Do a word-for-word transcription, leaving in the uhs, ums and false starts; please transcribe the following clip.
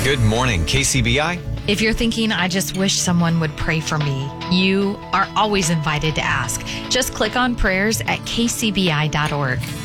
Good morning, K C B I. If you're thinking, I just wish someone would pray for me, you are always invited to ask. Just click on prayers at k c b i dot org.